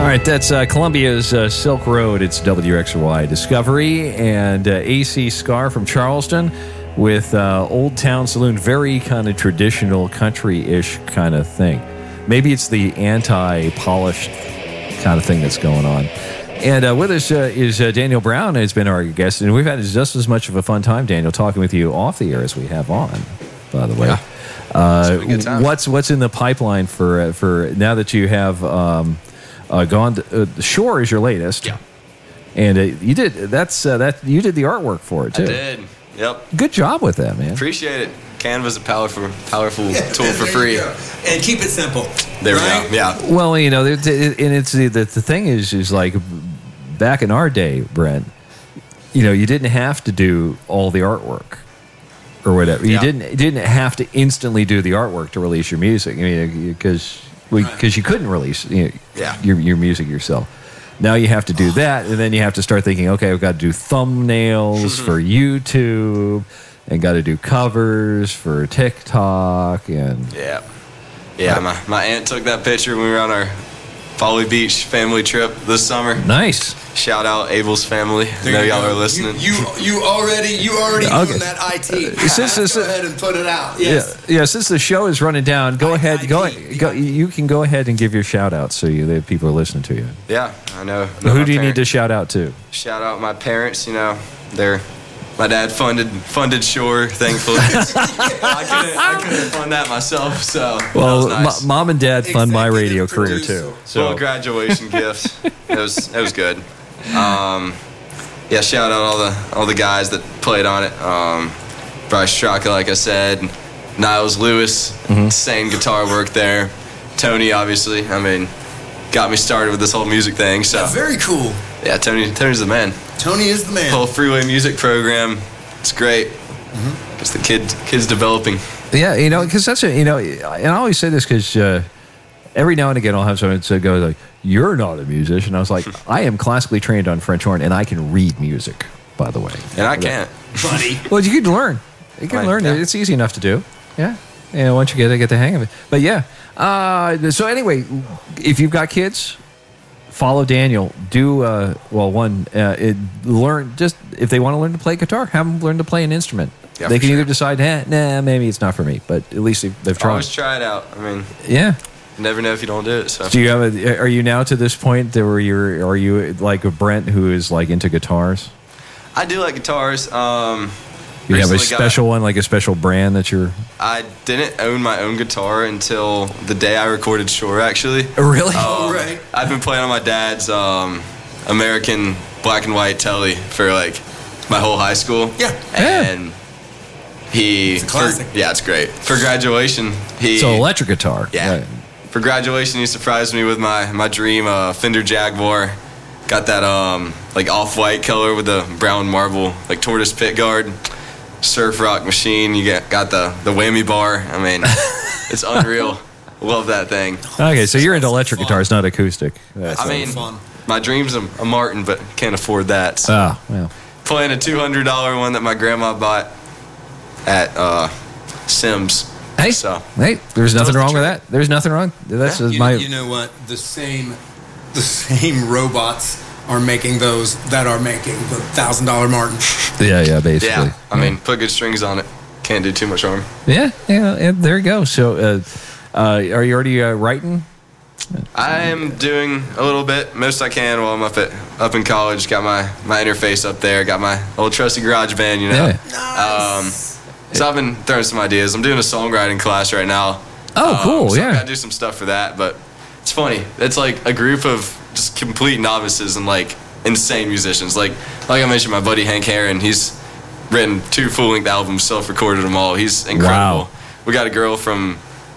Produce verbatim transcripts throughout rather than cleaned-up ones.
right, that's uh, Columbia's uh, Silk Road. It's W X Y Discovery and uh, A C Scar from Charleston with uh, Old Town Saloon. Very kind of traditional country-ish kind of thing. Maybe it's the anti-polished kind of thing that's going on. And uh, with us uh, is uh, Daniel Brown, has been our guest, and we've had just as much of a fun time, Daniel, talking with you off the air as we have on, by the way. Yeah. Uh, what's what's in the pipeline for uh, for now that you have um, uh, gone? To, uh, Shore is your latest, yeah, and uh, you did that's uh, that you did the artwork for it too. I did. Yep. Good job with that, man. Appreciate it. Canva's a powerful, powerful Yeah, tool for free. And keep it simple. There right? we go. Yeah. Well, you know, it, it, and it's the, the the thing is is like back in our day, Brent. You know, you didn't have to do all the artwork. Or whatever. You yeah. didn't you didn't have to instantly do the artwork to release your music. I mean, because because you couldn't release you know, yeah. your your music yourself. Now you have to do that, and then you have to start thinking, okay, I've got to do thumbnails for YouTube, and got to do covers for TikTok, and yeah, yeah. My my aunt took that picture when we were on our Folly Beach family trip this summer. Nice. Shout out Abel's family. I know y'all go. are listening. You, you you already you already Okay. doing that I T. Since this- go ahead and put it out. Yes. Yeah, yeah. Since the show is running down, go I- ahead. I Go, P. go. You can go ahead and give your shout out so you the people are listening to you. Yeah, I know. know Who my do you need to parents. shout out to? Shout out my parents. You know, they're my dad funded funded Shore. Thankfully, I couldn't I couldn't fund that myself. So Well, that was nice. mo- mom and dad fund my Executive radio career producer. too. So Little graduation gift. It was it was good. Um, yeah, shout out all the all the guys that played on it. Um, Bryce Straka, like I said, Niles Lewis, insane guitar work there. Tony, obviously, I mean, got me started with this whole music thing. So Very cool. yeah, Tony Tony's the man. Tony is the man. Whole Freeway Music program, it's great. It's the kid kids developing. yeah, you know, because that's a, you know, and I always say this because uh, every now and again I'll have someone say, go like, "You're not a musician." I was like, I am classically trained on French horn, and I can read music, by the way. And I can't. Buddy. Well, you can learn. You can Right, learn. yeah. It's easy enough to do. Yeah. You know, once you get get the hang of it. But yeah. Uh, so anyway, if you've got kids, follow Daniel. Do uh, well. One, uh, it, learn just if they want to learn to play guitar, have them learn to play an instrument. Yeah, they for can sure. either decide, eh, nah, maybe it's not for me, but at least they've, they've tried. Always try it out. I mean, Yeah. you never know if you don't do it. So Do you have a? Are you now to this point that where you're? Are you like a Brent who is like into guitars? I do like guitars. Um, You have a recently got- special one, like a special brand that you're. I didn't own my own guitar until the day I recorded Shore, actually. Really? Oh, right. I've been playing on my dad's um, American black and white telly for like my whole high school. Yeah. And he. It's a classic. For, yeah, it's great. For graduation, he. So electric guitar. Yeah. Right. For graduation, he surprised me with my, my dream uh, Fender Jaguar. Got that um like off-white color with the brown marble, like tortoise pit guard. Surf rock machine. You got got the the whammy bar. I mean, it's unreal. Love that thing. Okay, so you're into Sounds electric fun. guitars, not acoustic. That's I mean, fun. my dream's a, a Martin, but can't afford that. So oh, well. playing a two hundred dollar one that my grandma bought at uh, Sims. Hey, So hey, there's nothing the wrong with trick. that. There's nothing wrong. That's Yeah. You, my. you know what? The same the same robots are making those that are making the thousand dollar Martin. yeah, yeah, basically. yeah, I mean, put good strings on it. Can't do too much harm. Yeah, yeah, and there you go. So, uh, uh, are you already uh, writing? I am doing a little bit, most I can while I'm up at up in college. Got my, my interface up there. Got my old trusty garage band, you know. Yeah. Um, so I've been throwing some ideas. I'm doing a songwriting class right now. Oh, Um, cool. so I yeah. gotta do some stuff for that. But it's funny. It's like a group of just complete novices and like insane musicians. Like like I mentioned, my buddy Hank Herron. He's written two full length albums, self recorded them all. He's incredible. Wow. We got a girl from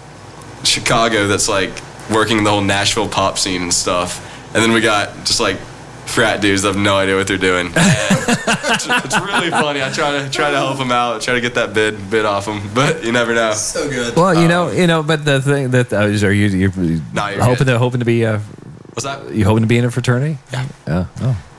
Chicago that's like working the whole Nashville pop scene and stuff. And then we got just like frat dudes that have no idea what they're doing. And it's, it's really funny. I try to try to help them out, try to get that bid bid off them, but you never know. So good. Well, you know, you know, but the thing that uh, is, are you you're No, you're hoping good. to hoping to be uh, What's that? you hoping to be in a fraternity? Yeah. Yeah. Oh.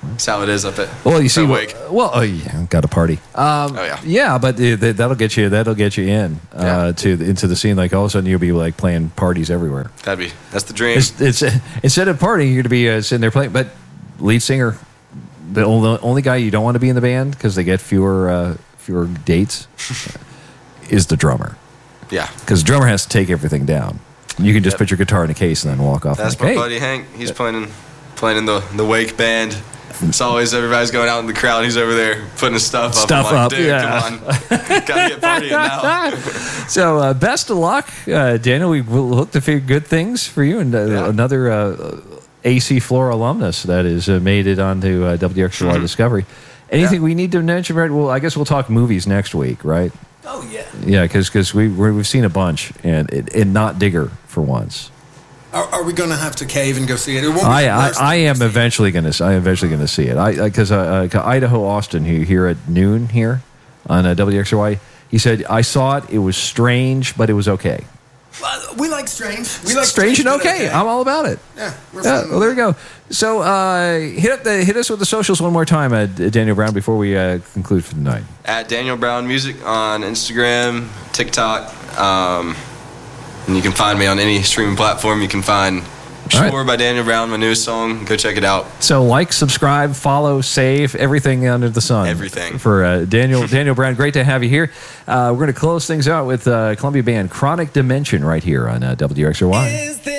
That's how it is up at. Well, you see, at well, Wake. well, oh yeah, got a party. Um, Oh, yeah. yeah, but uh, th- that'll get you. That'll get you in uh, Yeah. to the- into the scene. Like all of a sudden, you'll be like playing parties everywhere. That'd be that's the dream. It's, it's instead of partying, you're to be uh, sitting there playing. But lead singer, the only, only guy you don't want to be in the band because they get fewer uh, fewer dates, is the drummer. Yeah, Because the drummer has to take everything down. You can just Yep. put your guitar in a case and then walk off. that's like, my hey. buddy Hank. He's playing in playing in the the Wake band. It's always everybody's going out in the crowd. He's over there putting his stuff up. Stuff I'm like, up, Dude, yeah. come on, gotta get partying now. So uh, best of luck, uh, Daniel. We will look to figure good things for you, and uh, Yeah. another uh, A C Flora alumnus that has uh, made it onto uh, W X Y Discovery. Anything Yeah. we need to mention? Right? Well, I guess we'll talk movies next week, right? Oh yeah. Yeah, because we we're, we've seen a bunch, and and not Digger for once. Are, are we going to have to cave and go see it? It won't be I the I, worst I thing am to see. eventually going to I am eventually going to see it. I because uh, uh, Idaho Austin who here at noon here on uh, W X Y. He said I saw it. It was strange, but it was okay. Well, we like strange. We like Strange and but okay. I'm all about it. yeah, we're Yeah, fine well, with there you go. So, uh, hit up the hit us with the socials one more time, uh, Daniel Brown, before we uh, conclude for the night. At Daniel Brown Music on Instagram, TikTok, um, and you can find me on any streaming platform. You can find All right. Shore by Daniel Brown, my newest song. Go check it out. So, like, subscribe, follow, save, everything under the sun. Everything. For uh, Daniel Daniel Brown. Great to have you here. Uh, we're going to close things out with uh, Columbia band Chronic Dimension right here on uh, W X R Y. Is this